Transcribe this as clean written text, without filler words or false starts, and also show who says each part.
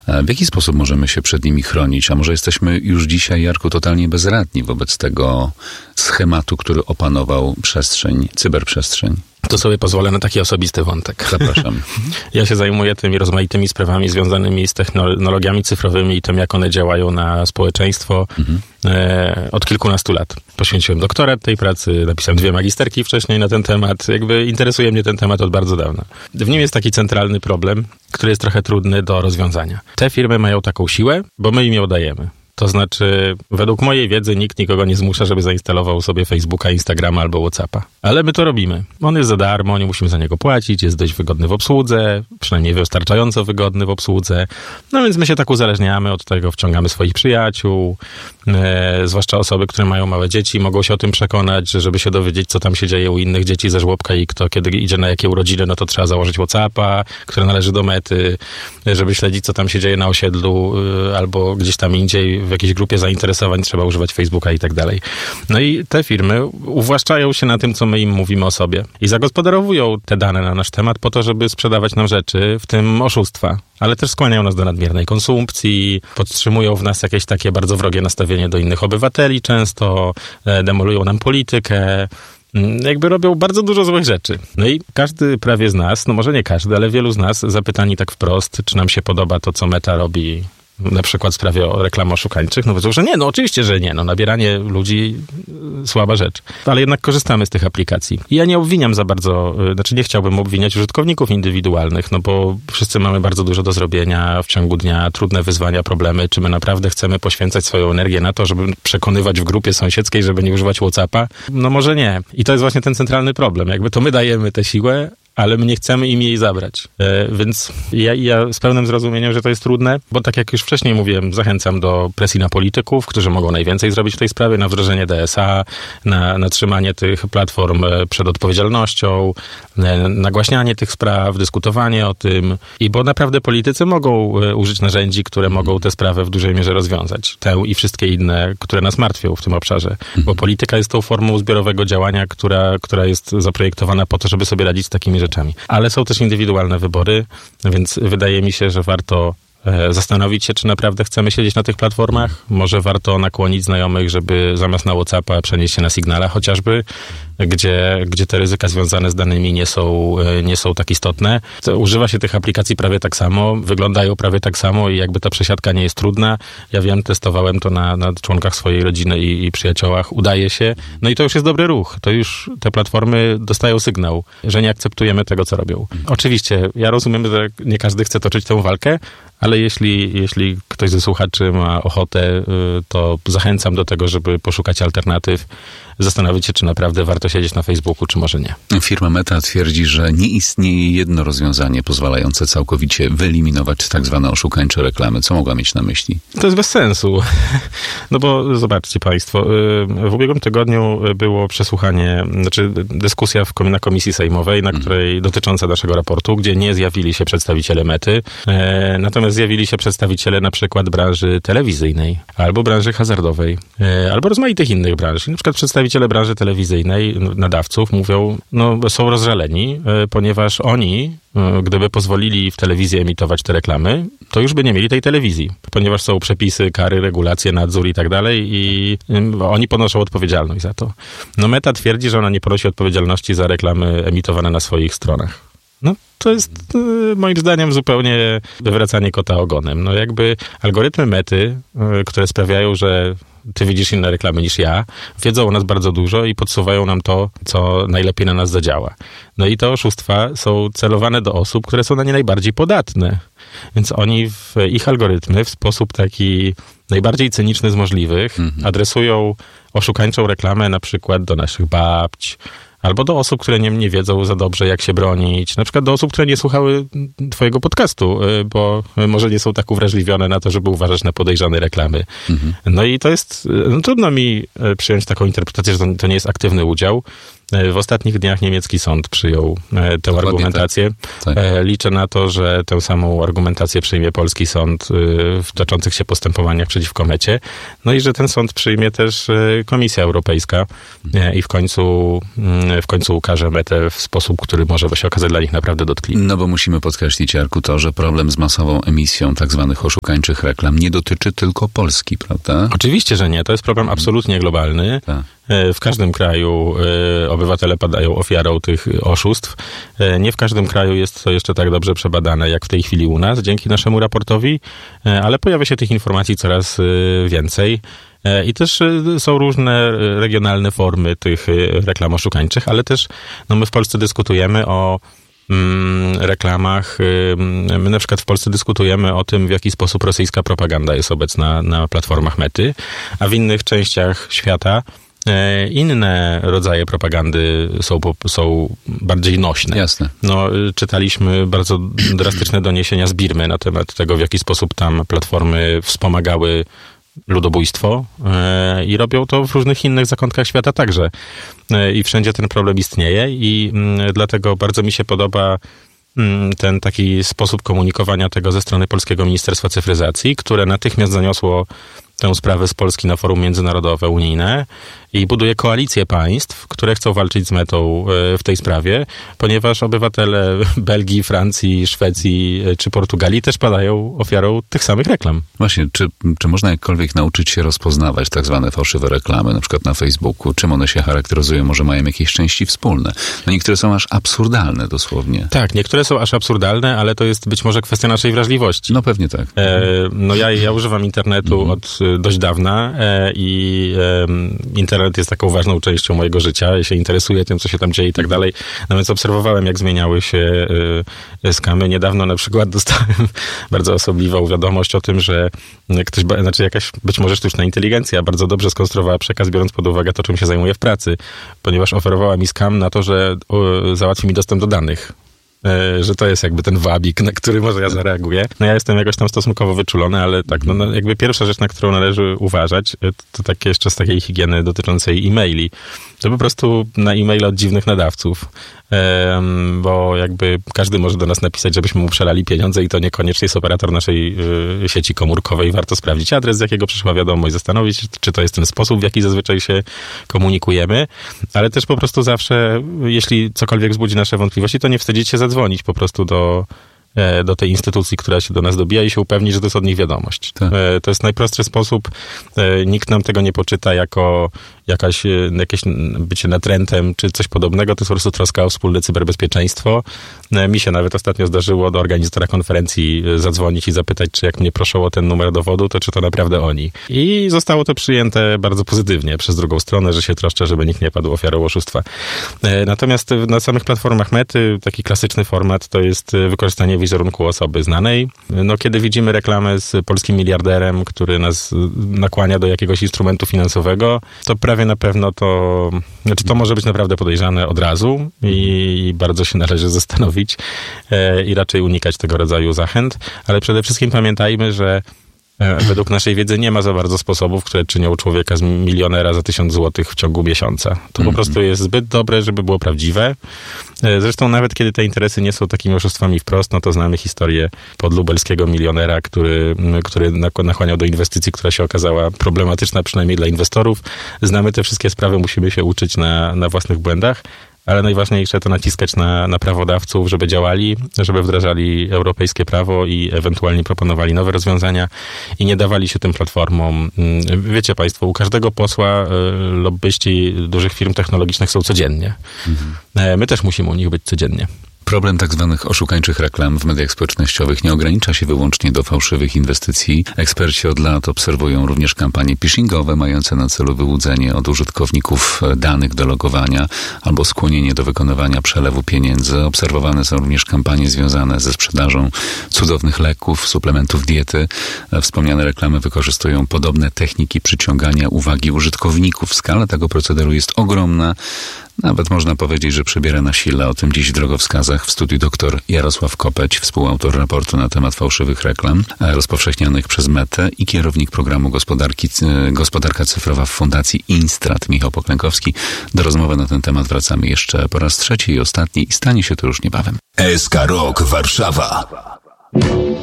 Speaker 1: W jaki sposób możemy się przed nimi chronić? A może jesteśmy już dzisiaj, Jarku, totalnie bezradni wobec tego schematu, który opanował cyberprzestrzeń?
Speaker 2: To sobie pozwolę na taki osobisty wątek.
Speaker 1: Zapraszam.
Speaker 2: Ja się zajmuję tymi rozmaitymi sprawami związanymi z technologiami cyfrowymi i tym, jak one działają na społeczeństwo od kilkunastu lat. Poświęciłem doktorat tej pracy, napisałem 2 magisterki wcześniej na ten temat. Jakby interesuje mnie ten temat od bardzo dawna. W nim jest taki centralny problem, który jest trochę trudny do rozwiązania. Te firmy mają taką siłę, bo my im ją dajemy. To znaczy, według mojej wiedzy nikt nikogo nie zmusza, żeby zainstalował sobie Facebooka, Instagrama albo WhatsAppa. Ale my to robimy. On jest za darmo, nie musimy za niego płacić, jest dość wygodny w obsłudze, przynajmniej wystarczająco wygodny w obsłudze. No więc my się tak uzależniamy od tego, wciągamy swoich przyjaciół, zwłaszcza osoby, które mają małe dzieci, mogą się o tym przekonać, że żeby się dowiedzieć, co tam się dzieje u innych dzieci ze żłobka i kto kiedy idzie na jakie urodziny, no to trzeba założyć WhatsAppa, który należy do Mety, żeby śledzić, co tam się dzieje na osiedlu albo gdzieś tam indziej, w jakiejś grupie zainteresowań trzeba używać Facebooka i tak dalej. No i te firmy uwłaszczają się na tym, co my im mówimy o sobie i zagospodarowują te dane na nasz temat po to, żeby sprzedawać nam rzeczy, w tym oszustwa. Ale też skłaniają nas do nadmiernej konsumpcji, podtrzymują w nas jakieś takie bardzo wrogie nastawienie do innych obywateli często, demolują nam politykę, jakby robią bardzo dużo złych rzeczy. No i każdy prawie z nas, no może nie każdy, ale wielu z nas zapytani tak wprost, czy nam się podoba to, co Meta robi, na przykład w sprawie reklam oszukańczych, no powiedzą, że nie, no oczywiście, że nie, no nabieranie ludzi słaba rzecz. Ale jednak korzystamy z tych aplikacji. I ja nie obwiniam za bardzo, znaczy nie chciałbym obwiniać użytkowników indywidualnych, no bo wszyscy mamy bardzo dużo do zrobienia w ciągu dnia, trudne wyzwania, problemy, czy my naprawdę chcemy poświęcać swoją energię na to, żeby przekonywać w grupie sąsiedzkiej, żeby nie używać WhatsAppa? No może nie. I to jest właśnie ten centralny problem. Jakby to my dajemy tę siłę, ale my nie chcemy im jej zabrać. Więc ja z pełnym zrozumieniem, że to jest trudne, bo tak jak już wcześniej mówiłem, zachęcam do presji na polityków, którzy mogą najwięcej zrobić w tej sprawie, na wdrożenie DSA, na trzymanie tych platform przed odpowiedzialnością, nagłaśnianie tych spraw, dyskutowanie o tym. I bo naprawdę politycy mogą użyć narzędzi, które mogą tę sprawę w dużej mierze rozwiązać. Tę i wszystkie inne, które nas martwią w tym obszarze. Bo polityka jest tą formą zbiorowego działania, która jest zaprojektowana po to, żeby sobie radzić z takimi rzeczami. Ale są też indywidualne wybory, więc wydaje mi się, że warto zastanowić się, czy naprawdę chcemy siedzieć na tych platformach. Może warto nakłonić znajomych, żeby zamiast na WhatsAppa przenieść się na Signala chociażby, gdzie te ryzyka związane z danymi nie są tak istotne. Używa się tych aplikacji prawie tak samo, wyglądają prawie tak samo i jakby ta przesiadka nie jest trudna. Ja wiem, testowałem to na członkach swojej rodziny i przyjaciołach. Udaje się. No i to już jest dobry ruch. To już te platformy dostają sygnał, że nie akceptujemy tego, co robią. Oczywiście, ja rozumiem, że nie każdy chce toczyć tę walkę, ale jeśli ktoś ze słuchaczy ma ochotę, to zachęcam do tego, żeby poszukać alternatyw, zastanowić się, czy naprawdę warto siedzieć na Facebooku, czy może nie.
Speaker 1: Firma Meta twierdzi, że nie istnieje jedno rozwiązanie pozwalające całkowicie wyeliminować tak zwane oszukańcze reklamy. Co mogła mieć na myśli?
Speaker 2: To jest bez sensu. No bo zobaczcie państwo, w ubiegłym tygodniu było przesłuchanie, dyskusja na komisji sejmowej, dotycząca naszego raportu, gdzie nie zjawili się przedstawiciele Mety, natomiast zjawili się przedstawiciele na przykład branży telewizyjnej, albo branży hazardowej, albo rozmaitych innych branż. Na przykład przedstawiciele branży telewizyjnej, nadawców mówią, są rozżaleni, ponieważ oni, gdyby pozwolili w telewizji emitować te reklamy, to już by nie mieli tej telewizji, ponieważ są przepisy, kary, regulacje, nadzór i tak dalej i oni ponoszą odpowiedzialność za to. Meta twierdzi, że ona nie ponosi odpowiedzialności za reklamy emitowane na swoich stronach. To jest moim zdaniem zupełnie wywracanie kota ogonem. Jakby algorytmy Mety, które sprawiają, że ty widzisz inne reklamy niż ja, wiedzą o nas bardzo dużo i podsuwają nam to, co najlepiej na nas zadziała. I te oszustwa są celowane do osób, które są na nie najbardziej podatne. Więc oni w ich algorytmy w sposób taki najbardziej cyniczny z możliwych adresują oszukańczą reklamę na przykład do naszych babć, albo do osób, które nie wiedzą za dobrze, jak się bronić. Na przykład do osób, które nie słuchały twojego podcastu, bo może nie są tak uwrażliwione na to, żeby uważać na podejrzane reklamy. I to jest... trudno mi przyjąć taką interpretację, że to nie jest aktywny udział. W ostatnich dniach niemiecki sąd przyjął tę argumentację.
Speaker 1: Tak.
Speaker 2: Liczę na to, że tę samą argumentację przyjmie polski sąd w toczących się postępowaniach przeciwko Mecie. No i że ten sąd przyjmie też Komisja Europejska i w końcu ukaże Metę w sposób, który może się okazać dla nich naprawdę dotkliwy.
Speaker 1: No bo musimy podkreślić, Jarku, to, że problem z masową emisją tak zwanych oszukańczych reklam nie dotyczy tylko Polski, prawda?
Speaker 2: Oczywiście, że nie. To jest problem absolutnie globalny.
Speaker 1: Tak.
Speaker 2: W każdym kraju obywatele padają ofiarą tych oszustw. Nie w każdym kraju jest to jeszcze tak dobrze przebadane, jak w tej chwili u nas, dzięki naszemu raportowi, ale pojawia się tych informacji coraz więcej. I też są różne regionalne formy tych reklam oszukańczych, ale też my w Polsce dyskutujemy o reklamach. My na przykład w Polsce dyskutujemy o tym, w jaki sposób rosyjska propaganda jest obecna na platformach Mety, a w innych częściach świata inne rodzaje propagandy są bardziej nośne.
Speaker 1: Jasne.
Speaker 2: Czytaliśmy bardzo drastyczne doniesienia z Birmy na temat tego, w jaki sposób tam platformy wspomagały ludobójstwo i robią to w różnych innych zakątkach świata także. I wszędzie ten problem istnieje i dlatego bardzo mi się podoba ten taki sposób komunikowania tego ze strony Polskiego Ministerstwa Cyfryzacji, które natychmiast zaniosło tę sprawę z Polski na forum międzynarodowe, unijne i buduje koalicję państw, które chcą walczyć z Metą w tej sprawie, ponieważ obywatele Belgii, Francji, Szwecji czy Portugalii też padają ofiarą tych samych reklam.
Speaker 1: Właśnie, czy można jakkolwiek nauczyć się rozpoznawać tak zwane fałszywe reklamy, na przykład na Facebooku? Czym one się charakteryzują? Może mają jakieś części wspólne? Niektóre są aż absurdalne dosłownie.
Speaker 2: Tak, niektóre są aż absurdalne, ale to jest być może kwestia naszej wrażliwości.
Speaker 1: No pewnie tak.
Speaker 2: Ja używam internetu od dość dawna i internet jest taką ważną częścią mojego życia. Ja się interesuję tym, co się tam dzieje i tak dalej. No więc obserwowałem, jak zmieniały się skamy. Niedawno na przykład dostałem bardzo osobliwą wiadomość o tym, że jakaś być może sztuczna inteligencja bardzo dobrze skonstruowała przekaz, biorąc pod uwagę to, czym się zajmuję w pracy, ponieważ oferowała mi skam na to, że załatwi mi dostęp do danych. Że to jest jakby ten wabik, na który może ja zareaguję. Ja jestem jakoś tam stosunkowo wyczulony, ale tak, jakby pierwsza rzecz, na którą należy uważać, to takie jeszcze z takiej higieny dotyczącej e-maili. To po prostu na e-maile od dziwnych nadawców, bo jakby każdy może do nas napisać, żebyśmy mu przelali pieniądze i to niekoniecznie jest operator naszej sieci komórkowej. Warto sprawdzić adres, z jakiego przyszła wiadomość, zastanowić, czy to jest ten sposób, w jaki zazwyczaj się komunikujemy, ale też po prostu zawsze, jeśli cokolwiek wzbudzi nasze wątpliwości, to nie wstydzić się zadzwonić po prostu do tej instytucji, która się do nas dobija i się upewnić, że to jest od nich wiadomość. Tak. To jest najprostszy sposób. Nikt nam tego nie poczyta jako jakieś bycie natrętem czy coś podobnego. To jest po prostu troska o wspólne cyberbezpieczeństwo. Mi się nawet ostatnio zdarzyło do organizatora konferencji zadzwonić i zapytać, czy jak mnie proszą o ten numer dowodu, to czy to naprawdę oni. I zostało to przyjęte bardzo pozytywnie przez drugą stronę, że się troszczę, żeby nikt nie padł ofiarą oszustwa. Natomiast na samych platformach Mety taki klasyczny format to jest wykorzystanie wizerunku osoby znanej. Kiedy widzimy reklamę z polskim miliarderem, który nas nakłania do jakiegoś instrumentu finansowego, to prawie na pewno to może być naprawdę podejrzane od razu i bardzo się należy zastanowić i raczej unikać tego rodzaju zachęt, ale przede wszystkim pamiętajmy, że według naszej wiedzy nie ma za bardzo sposobów, które czynią człowieka z milionera za 1000 złotych w ciągu miesiąca. To po prostu jest zbyt dobre, żeby było prawdziwe. Zresztą nawet kiedy te interesy nie są takimi oszustwami wprost, to znamy historię podlubelskiego milionera, który nakłaniał do inwestycji, która się okazała problematyczna przynajmniej dla inwestorów. Znamy te wszystkie sprawy, musimy się uczyć na własnych błędach. Ale najważniejsze to naciskać na prawodawców, żeby działali, żeby wdrażali europejskie prawo i ewentualnie proponowali nowe rozwiązania i nie dawali się tym platformom. Wiecie państwo, u każdego posła lobbyści dużych firm technologicznych są codziennie. My też musimy u nich być codziennie.
Speaker 1: Problem tak zwanych oszukańczych reklam w mediach społecznościowych nie ogranicza się wyłącznie do fałszywych inwestycji. Eksperci od lat obserwują również kampanie phishingowe mające na celu wyłudzenie od użytkowników danych do logowania albo skłonienie do wykonywania przelewu pieniędzy. Obserwowane są również kampanie związane ze sprzedażą cudownych leków, suplementów diety. Wspomniane reklamy wykorzystują podobne techniki przyciągania uwagi użytkowników. Skala tego procederu jest ogromna. Nawet można powiedzieć, że przybiera na sile. O tym dziś w drogowskazach w studiu dr Jarosław Kopeć, współautor raportu na temat fałszywych reklam rozpowszechnianych przez Metę i kierownik programu Gospodarka Cyfrowa w Fundacji Instrat, Michał Poklękowski. Do rozmowy na ten temat wracamy jeszcze po raz trzeci i ostatni i stanie się to już niebawem.
Speaker 3: SK Rok Warszawa.